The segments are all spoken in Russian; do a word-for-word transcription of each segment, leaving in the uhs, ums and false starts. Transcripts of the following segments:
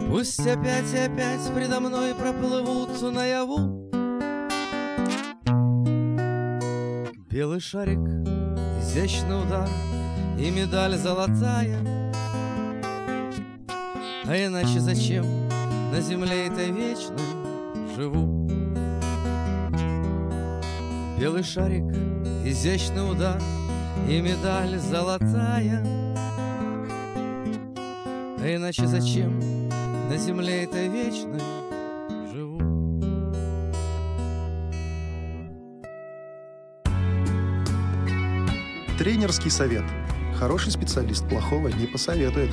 Пусть опять и опять предо мной проплывут наяву белый шарик, изящный удар и медаль золотая. А иначе зачем на земле этой вечной живу? Белый шарик, изящный удар и медаль золотая. А иначе зачем на земле этой вечной живу? Тренерский совет. Хороший специалист плохого не посоветует.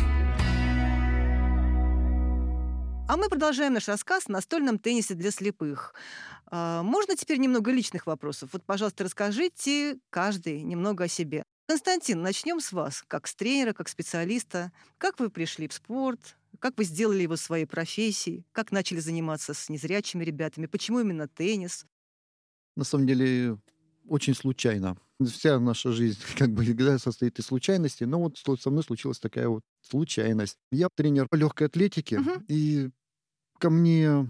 А мы продолжаем наш рассказ о настольном теннисе для слепых. А, можно теперь немного личных вопросов? Вот, пожалуйста, расскажите каждый немного о себе. Константин, начнем с вас, как с тренера, как специалиста. Как вы пришли в спорт? Как вы сделали его своей профессией? Как начали заниматься с незрячими ребятами? Почему именно теннис? На самом деле, очень случайно. Вся наша жизнь как бы всегда состоит из случайностей, но вот со мной случилась такая вот случайность. Я тренер по легкой атлетике, Мгм. и ко мне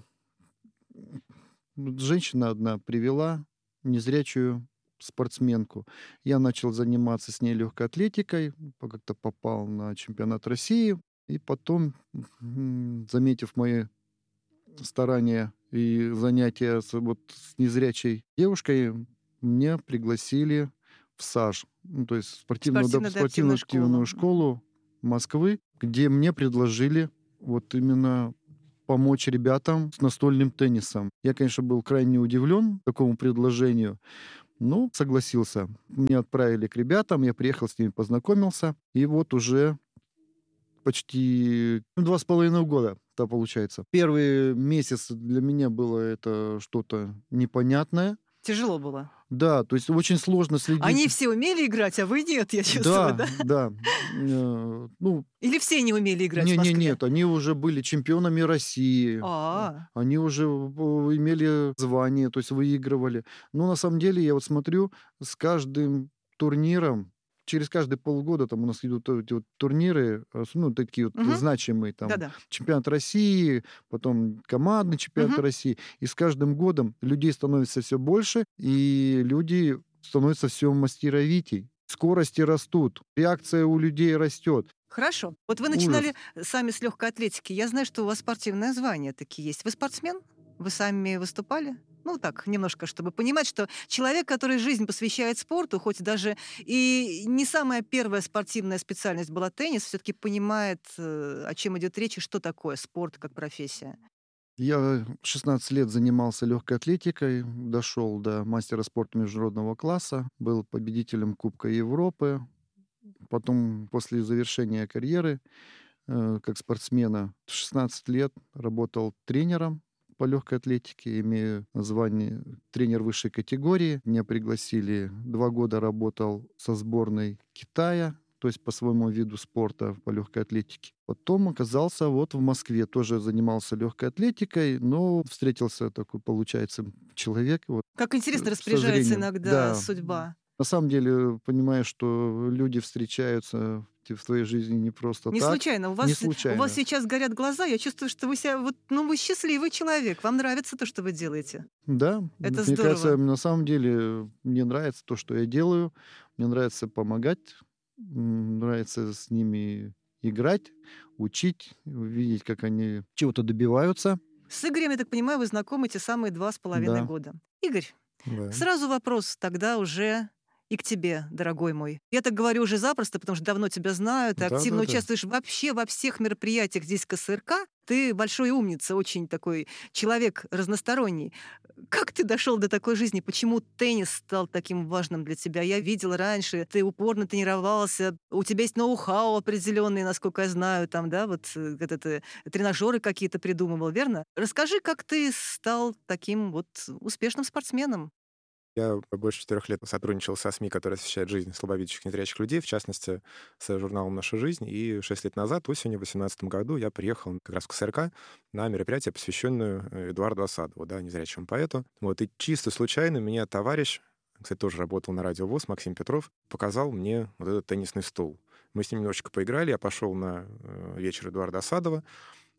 женщина одна привела незрячую спортсменку. Я начал заниматься с ней легкой атлетикой, как-то попал на чемпионат России, и потом, м, заметив мои старания и занятия с, вот, с незрячей девушкой, меня пригласили в САЖ, ну, то есть спортивную, да, Спортивно-адаптивную спортивную школу. школу Москвы, где мне предложили вот именно помочь ребятам с настольным теннисом. Я, конечно, был крайне удивлен такому предложению, но согласился. Меня отправили к ребятам, я приехал с ними, познакомился, и вот уже почти ну, два с половиной года, это получается. Первый месяц для меня было это что-то непонятное. Тяжело было. Да, то есть очень сложно следить. Они все умели играть, а вы нет, я чувствую, да? Да, да. Э, Ну, Или все не умели играть в не, не, Москве? нет, они уже были чемпионами России. А, Они уже э, имели звание, то есть выигрывали. Но на самом деле, я вот смотрю, с каждым турниром, через каждые полгода там у нас идут эти вот турниры, э, ну, такие вот Мгм. значимые, там, да-да. чемпионат России, потом командный чемпионат Мгм. России. И с каждым годом людей становится все больше, и люди становятся все мастеровитей. Скорости растут, реакция у людей растет. Хорошо. Вот вы Ужас. начинали сами с легкой атлетики. Я знаю, что у вас спортивное звание такие есть. Вы спортсмен? Вы сами выступали? Ну, так, немножко, чтобы понимать, что человек, который жизнь посвящает спорту, хоть даже и не самая первая спортивная специальность была теннис, все-таки понимает, э, о чем идет речь и что такое спорт как профессия. Я шестнадцать лет занимался легкой атлетикой, дошел до мастера спорта международного класса, был победителем Кубка Европы. Потом, после завершения карьеры э, как спортсмена, в шестнадцать лет работал тренером по легкой атлетике, имею звание тренер высшей категории. Меня пригласили, два года работал со сборной Китая, то есть по своему виду спорта по легкой атлетике. Потом оказался вот в Москве, тоже занимался легкой атлетикой, но встретился такой, получается, человек. Вот, Как интересно со распоряжается зрением. иногда Да. судьба. На самом деле, понимаю, что люди встречаются в твоей жизни не просто Не так. случайно. У вас, Не у случайно. вас сейчас горят глаза. Я чувствую, что вы себя, вот, ну, вы счастливый человек. Вам нравится то, что вы делаете. Да, Это мне здорово. кажется, на самом деле мне нравится то, что я делаю. Мне нравится помогать, м, нравится с ними играть, учить, видеть, как они чего-то добиваются. С Игорем, я так понимаю, вы знакомы те самые два с половиной Да. года. Игорь, Да. сразу вопрос тогда уже и к тебе, дорогой мой. Я так говорю уже запросто, потому что давно тебя знаю. Ты активно Да-да-да. участвуешь вообще во всех мероприятиях здесь ка эс эр ка. Ты большой умница, очень такой человек разносторонний. Как ты дошел до такой жизни? Почему теннис стал таким важным для тебя? Я видела раньше, ты упорно тренировался, у тебя есть ноу-хау определенный, насколько я знаю, там, да, вот э, это ты тренажеры какие-то придумывал, верно? Расскажи, как ты стал таким вот успешным спортсменом? Я больше четырех лет сотрудничал со СМИ, которые освещают жизнь слабовидящих незрячих людей, в частности, с журналом «Наша жизнь». И шесть лет назад, осенью, в две тысячи восемнадцатом году, я приехал как раз в ка эс эр ка на мероприятие, посвященное Эдуарду Асадову, да, незрячему поэту. Вот, и чисто случайно меня товарищ, кстати, тоже работал на радио ВОС, Максим Петров, показал мне вот этот теннисный стул. Мы с ним немножечко поиграли, я пошел на э, вечер Эдуарда Асадова,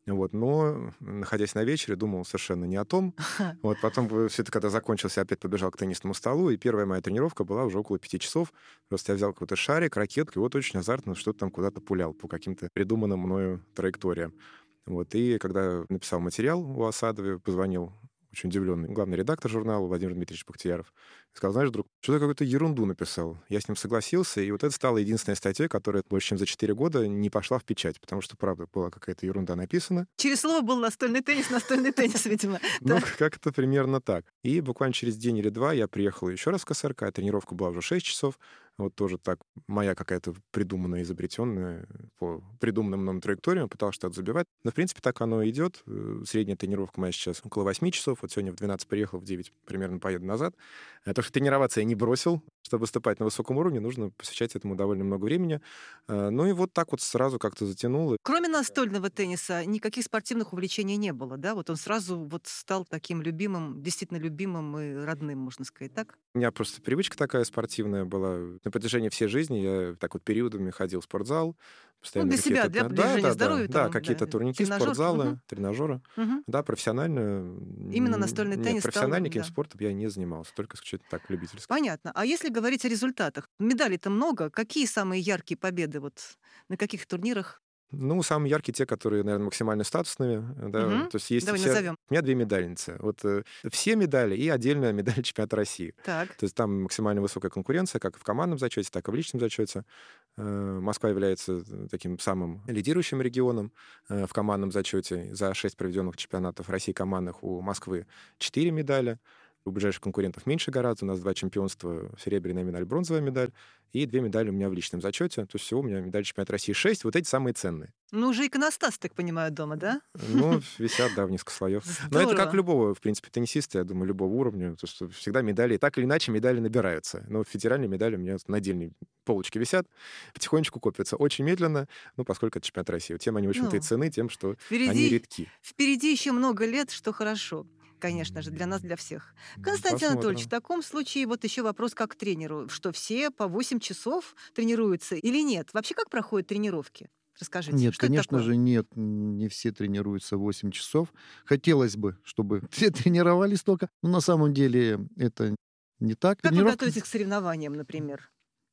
Вот, но, находясь на вечере, думал совершенно не о том. Вот, потом все это, когда закончился, опять побежал к теннисному столу, и первая моя тренировка была уже около пяти часов. Просто я взял какой-то шарик, ракетку, и вот очень азартно что-то там куда-то пулял по каким-то придуманным мною траекториям. Вот, и когда написал материал у Асадовой, позвонил очень удивленный главный редактор журнала Владимир Дмитриевич Бахтияров. Сказал: знаешь, друг, что-то какую-то ерунду написал. Я с ним согласился, и вот это стало единственной статьей, которая больше, чем за четыре года не пошла в печать, потому что, правда, была какая-то ерунда написана. Через слово был настольный теннис, настольный теннис, видимо. Ну, как-то примерно так. И буквально через день или два я приехал еще раз в КСРК, тренировка была уже шесть часов. Вот тоже так моя какая-то придуманная, изобретенная по придуманным нам траекториям пытался что-то забивать. Но, в принципе, так оно и идет. Средняя тренировка моя сейчас около восьми часов. Вот сегодня в двенадцать приехал, в девять примерно поеду назад. То, что тренироваться я не бросил. Чтобы выступать на высоком уровне, нужно посвящать этому довольно много времени. Ну и вот так вот сразу как-то затянуло. Кроме настольного тенниса никаких спортивных увлечений не было, да? Вот он сразу вот стал таким любимым, действительно любимым и родным, можно сказать, так? У меня просто привычка такая спортивная была. На протяжении всей жизни я так вот периодами ходил в спортзал. Ну, для себя, для да, движения да, здоровья. Да, там, да, какие-то да, турники, тренажер. спортзалы, Мгм. тренажеры. Мгм. Да, профессионально... Именно настольный Нет, теннис стал, профессионально да. каким спортом я не занимался, только что-то так, любительски. Понятно. А если говорить о результатах? Медалей-то много. Какие самые яркие победы? Вот на каких турнирах? Ну, самые яркие те, которые, наверное, максимально статусными. Да. Мгм. То есть есть Давай все... назовем. У меня две медальницы. Вот э, все медали и отдельная медаль чемпионата России. Так. То есть там максимально высокая конкуренция, как в командном зачете, так и в личном зачете. Э, Москва является таким самым лидирующим регионом э, в командном зачете. За шесть проведенных чемпионатов России командных у Москвы четыре медали. У ближайших конкурентов меньше гораздо. У нас два чемпионства, серебряная медаль, бронзовая медаль. И две медали у меня в личном зачете. То есть всего у меня медаль чемпионата России шесть. Вот эти самые ценные. Ну, уже иконостас, так понимаю, дома, да? Ну, висят, да, в несколько слоев. Но это как Здорово. любого, в принципе, теннисиста, я думаю, любого уровня. То, что всегда медали, так или иначе, медали набираются. Но федеральные медали у меня на отдельной полочке висят, потихонечку копятся. Очень медленно, ну, поскольку это чемпионат России. Вот тем они, в общем-то, и Ну, цены, тем, что они впереди, редки. впереди еще много лет, что хорошо. Конечно же, для нас, для всех. Константин Анатольевич, в Посмотрим. таком случае вот еще вопрос как к тренеру. Что все по восемь часов тренируются или нет? Вообще, как проходят тренировки? Расскажите, Нет, что это конечно такое? же, нет, м, не все тренируются восемь часов. Хотелось бы, чтобы все тренировались столько, но на самом деле это не так. Как вы Тренировка, готовитесь к соревнованиям, например?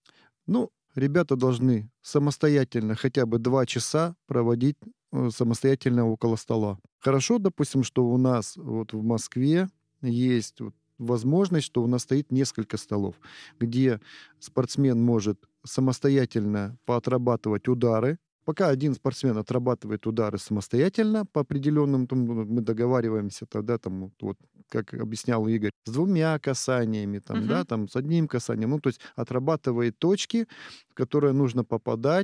ну, ребята должны самостоятельно хотя бы два часа проводить э, самостоятельно около стола. Хорошо, допустим, что у нас вот в Москве есть вот возможность, что у нас стоит несколько столов, где спортсмен может самостоятельно поотрабатывать удары. Пока один спортсмен отрабатывает удары самостоятельно по определенным, там, ну, мы договариваемся тогда, там, вот, вот, как объяснял Игорь, с двумя касаниями, там, да, Мгм. там, с одним касанием. Ну, то есть отрабатывает точки, в которые нужно попадать,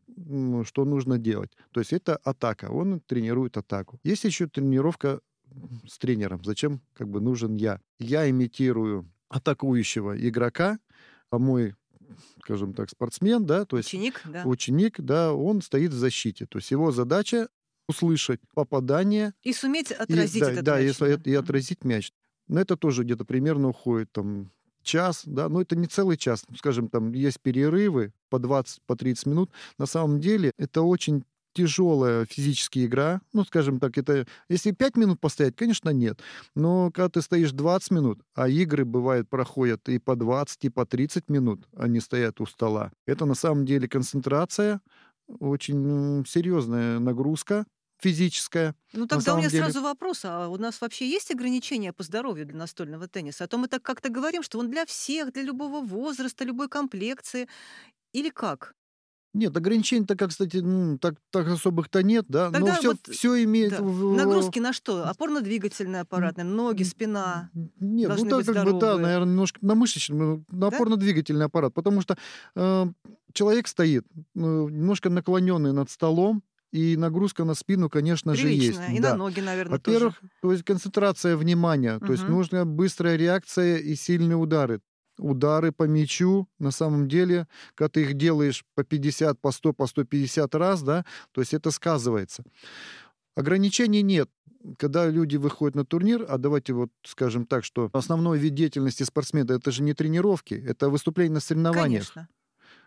м, что нужно делать. То есть это атака, он тренирует атаку. Есть еще тренировка м, с тренером. Зачем как бы нужен я? Я имитирую атакующего игрока, а мой, скажем так, спортсмен, да, то есть Ученик, да. ученик, да, он стоит в защите. То есть его задача услышать попадание И суметь и, отразить да, этот да, и, мяч. со- Да. и Мгм. отразить мяч. Но это тоже где-то примерно уходит там час, да, но это не целый час. Скажем, там есть перерывы по двадцать, по тридцать минут. На самом деле это очень тяжелая физическая игра. Ну, скажем так, это... Если пять минут постоять, конечно, нет. Но когда ты стоишь двадцать минут, а игры, бывает, проходят и по двадцать, и по тридцать минут, они стоят у стола. Это на самом деле концентрация, очень м, серьезная нагрузка физическая. Ну, На тогда у самом меня деле, сразу вопрос, а у нас вообще есть ограничения по здоровью для настольного тенниса? А то мы так как-то говорим, что он для всех, для любого возраста, любой комплекции. Или как? нет, ограничений-то, как, кстати, ну, так, так особых-то нет, да, но Тогда все, вот, все имеет... да, в- нагрузки на что? Опорно-двигательный аппарат, наверное, ноги, Н- спина н- Нет, ну должны так быть как бы, да, здоровые, наверное, немножко на мышечный, ну, на да? опорно-двигательный аппарат, потому что э, человек стоит э, немножко наклоненный над столом, и нагрузка на спину, конечно же, есть, Приличная. И на да. ноги, наверное, тоже. Во-первых, то есть концентрация внимания, то есть Мгм. нужна быстрая реакция и сильные удары. Удары по мячу, на самом деле, когда ты их делаешь по пятьдесят, по сто, по сто пятьдесят раз, да, то есть это сказывается. Ограничений нет. Когда люди выходят на турнир, а давайте вот скажем так, что основной вид деятельности спортсмена — это же не тренировки, это выступление на соревнованиях. Конечно.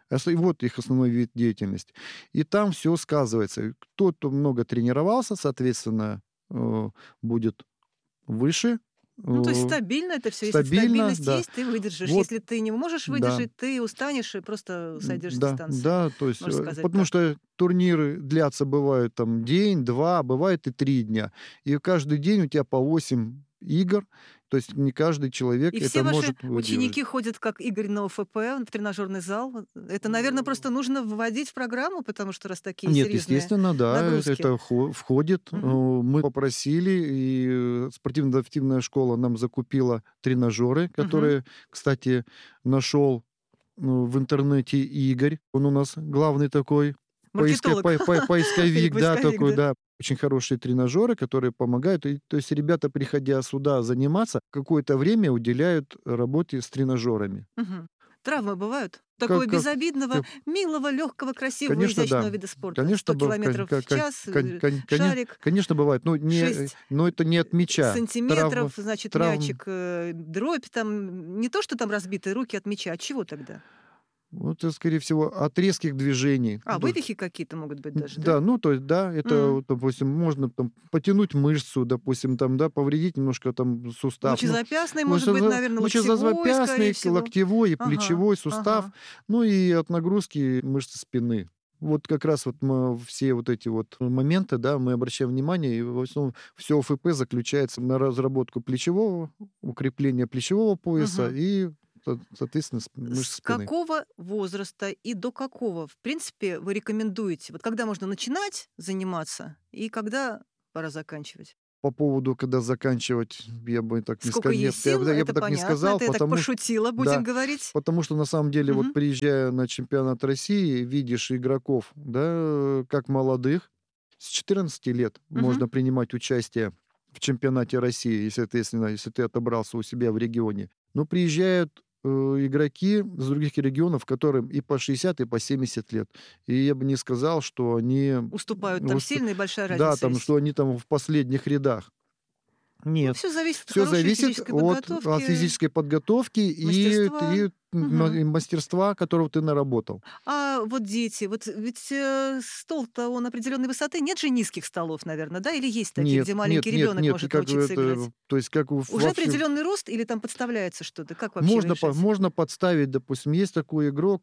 Ос- и Вот их основной вид деятельности. И там все сказывается. Кто-то много тренировался, соответственно, э, будет выше, Ну, то есть э, стабильно это все. Если стабильно, стабильность да. есть, ты выдержишь. Вот, Если ты не можешь да. выдержать, ты устанешь и просто М, сойдешь с Да, дистанции. да, то есть, Можно э, сказать потому так. что турниры длятся, бывают там день, два, бывает и три дня. И каждый день у тебя по восемь игр, то есть не каждый человек И это все ваши может выдержать. ученики ходят, как Игорь, на ОФП, в тренажерный зал. Это, наверное, просто нужно вводить в программу, потому что раз такие Нет, серьезные естественно, да, э, нагрузки. это хо- входит. Э, Мгм. Мы попросили, и э, спортивно-адаптивная школа нам закупила тренажеры, Мгм. которые, кстати, нашел ну, в интернете Игорь. Он у нас главный такой поиска- Маркетолог по- по- или поисковик, да, поисковик, такой, да. да. Очень хорошие тренажеры, которые помогают. И, то есть ребята, приходя сюда заниматься, какое-то время уделяют работе с тренажерами. Мгм. Травмы бывают? Как, Такого как, безобидного, как- милого, легкого, красивого, Конечно, да. изящного вида спорта. Конечно, сто быв- кон- километров кон- в кон- час, кон- э, кон- коне- шарик, конечно, бывает. Но, не, э, шесть но это не от мяча. сантиметров, Травм, значит, травм, мячик, э, дробь там. Не то, что там разбитые руки от мяча. От чего тогда? вот, э, скорее всего, от резких движений. А, Ну, то- вывихи какие-то могут быть н- даже, да? Да, ну, то есть, да, это, М. вот, допустим, можно там потянуть мышцу, допустим, там, да, повредить немножко там сустав. Ну, Лучезапястный, может быть, лучеза- наверное, локтевой, скорее лучезапястный, всего. локтевой и Ага, плечевой сустав, ага. ну и от нагрузки мышцы спины. Вот как раз вот мы все вот эти вот моменты, да, мы обращаем внимание, и в основном все ОФП заключается на разработку плечевого, укрепление плечевого пояса Мгм. и, со- соответственно, с- мышц С спины. какого возраста и до какого, в принципе, вы рекомендуете? Вот когда можно начинать заниматься и когда пора заканчивать? По поводу, когда заканчивать, я бы так не Сколько сказал, нет, есть я, сил, бы- я это бы так не понятно. сказал, Это я так потому что, пошутила, будем да, говорить. потому что на самом деле, вот Мгм. приезжая на чемпионат России, видишь игроков, да, как молодых, с четырнадцати лет Мгм. можно принимать участие в чемпионате России, если, соответственно, если ты отобрался у себя в регионе. Но приезжают э, игроки с других регионов, которым и по шестьдесят, и по семьдесят лет. И я бы не сказал, что они... Уступают, там уст- сильная и большая Да, разница там, есть. что они там в последних рядах. Ну, Нет. все зависит от Все хорошей зависит физической от, от подготовки, физической подготовки и, мастерства. и м- Мгм. и мастерства, которого ты наработал. А вот дети, вот ведь э, стол-то он определенной высоты, нет же низких столов, наверное, да? Или есть такие, Нет, где нет, маленький нет, ребенок нет, может как научиться это, играть? то есть как у- Уже во всем- определенный рост или там подставляется что-то? Как вообще можно, по- решать? можно подставить, допустим, есть такой игрок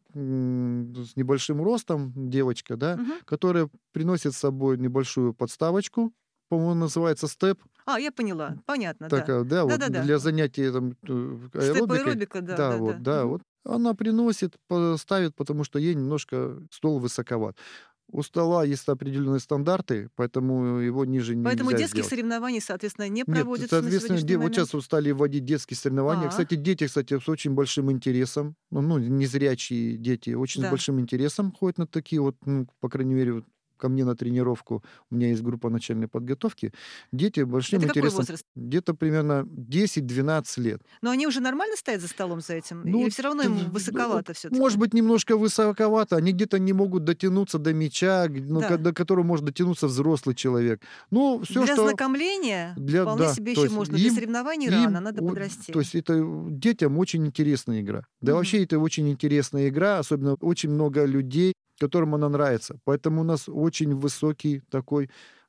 м, с небольшим ростом, девочка, да, Мгм. которая приносит с собой небольшую подставочку, по-моему, называется степ, А, я поняла, понятно, да. такая, да, вот Да-да-да. для занятия там, э, Степ аэробикой. аэробика, да, Да, да, вот, да. да, Мгм. вот. Она приносит, ставит, потому что ей немножко стол высоковат. У стола есть определенные стандарты, поэтому его ниже Поэтому нельзя детских сделать. соревнований, соответственно, не Нет, проводятся на соответственно, сегодняшний де- вот момент. сейчас вот стали вводить детские соревнования. А, Кстати, дети, кстати, с очень большим интересом, ну, ну, незрячие дети, очень с да. большим интересом ходят на такие вот, ну, по крайней мере, вот ко мне на тренировку, у меня есть группа начальной подготовки, дети большим Это какой интересом, возраст? где-то примерно десять-двенадцать лет. Но они уже нормально стоят за столом за этим? Ну, Или все равно т- им д- высоковато все-таки? может быть, немножко высоковато. Они где-то не могут дотянуться до мяча, г- ну, Да. ко- до которого может дотянуться взрослый человек. Ну, все, Для что... знакомления Для, вполне да, себе то еще есть можно. Для им- соревнований им рано, надо о- подрасти. То есть это детям очень интересная игра. Да Мгм. вообще это очень интересная игра, особенно очень много людей, которым она нравится. Поэтому у нас очень высокий такой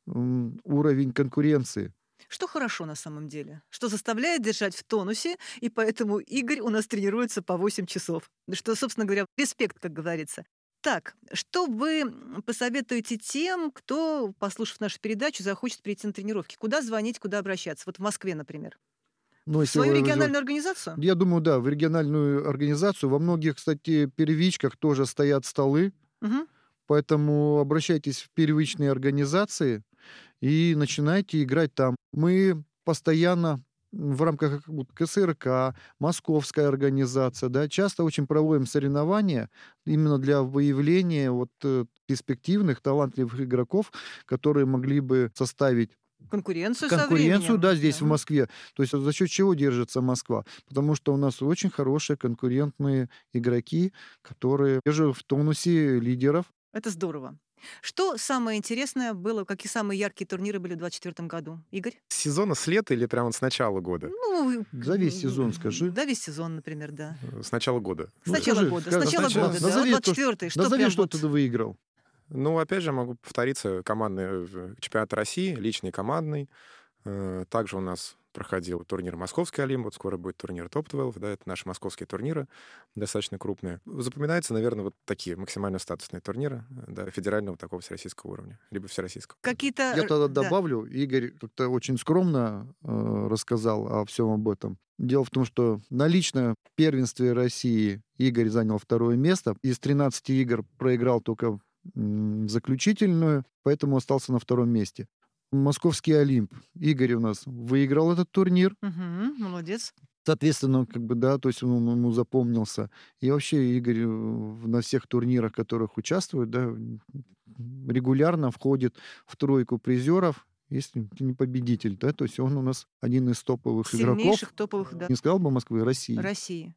м, уровень конкуренции. Что хорошо на самом деле? Что заставляет держать в тонусе, и поэтому Игорь у нас тренируется по восемь часов. Что, собственно говоря, респект, как говорится. Так, что вы м, посоветуете тем, кто, послушав нашу передачу, захочет прийти на тренировки? Куда звонить, куда обращаться? Вот в Москве, например. Но В если свою вы- региональную организацию? Я думаю, да, в региональную организацию. Во многих, кстати, первичках тоже стоят столы, Мгм. поэтому обращайтесь в первичные организации и начинайте играть там. Мы постоянно в рамках вот КСРК, Московская организация, да, часто очень проводим соревнования именно для выявления вот э, перспективных, талантливых игроков, которые могли бы составить Конкуренцию со конкуренцию, временем. да, здесь в Да. Москве. То есть за счет чего держится Москва? Потому что у нас очень хорошие конкурентные игроки, которые держат в тонусе лидеров. Это здорово. Что самое интересное было, какие самые яркие турниры были в двадцать четвёртом году? Игорь? С сезона, с лета или прямо с начала года? Ну, За весь сезон скажи. Да, весь сезон, например, да. Э, С начала года. С Ну, начала скажи, года. С скажи, начала сначала. года, да. Назови Вот то, двадцать четвёртый. Что Назови, прям что вот... ты выиграл. Ну, опять же, могу повториться. Командный э, чемпионат России, личный командный. Э, Также у нас проходил турнир «Московский Олимп», вот скоро будет турнир топ двенадцать, да, это наши московские турниры, достаточно крупные. Запоминаются, наверное, вот такие максимально статусные турниры, э, да, федерального такого всероссийского уровня, либо всероссийского. Какие-то... Я р- тогда да. добавлю, Игорь как-то очень скромно э, рассказал о всем об этом. Дело в том, что на личном первенстве России Игорь занял второе место. Из тринадцати игр проиграл только м, заключительную, поэтому остался на втором месте. Московский Олимп. Игорь у нас выиграл этот турнир. Мгм, молодец. Соответственно, как бы, да, то есть он ему запомнился. И вообще Игорь э, в- на всех турнирах, в которых участвует, да, м, регулярно входит в тройку призеров, если не победитель, да, то есть он у нас один из топовых игроков, Сильнейших топовых, да, не сказал бы Москвы, России. России.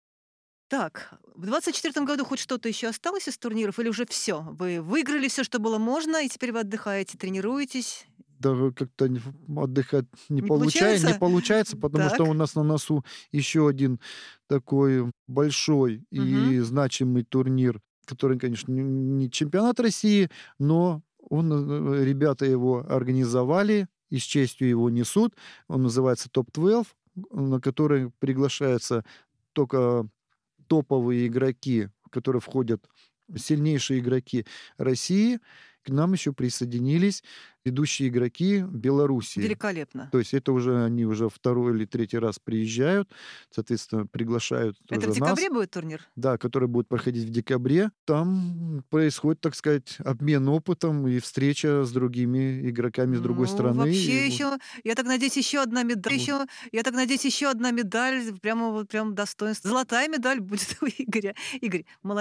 Так, в двадцать четвёртом году хоть что-то еще осталось из турниров или уже все? Вы выиграли все, что было можно, и теперь вы отдыхаете, тренируетесь? Даже как-то не- отдыхать не, Не получается, не получается? получается, потому что Так. у нас на носу еще один такой большой Мгм. и значимый турнир, который, конечно, не не чемпионат России, но он, э, ребята его организовали и с честью его несут. Он называется топ двенадцать, на который приглашаются только топовые игроки, в которые входят сильнейшие игроки России. К нам еще присоединились ведущие игроки Белоруссии. Великолепно. То есть это уже они уже второй или третий раз приезжают, соответственно, приглашают Это тоже в декабре нас. будет турнир? Да, который будет проходить в декабре. Там происходит, так сказать, обмен опытом и встреча с другими игроками с другой Ну, стороны. И вообще вот еще, я так надеюсь, еще одна медаль. вот Еще, я так надеюсь, еще одна медаль, прямо вот прям достоинство. Золотая медаль будет у Игоря. Игорь, молодец.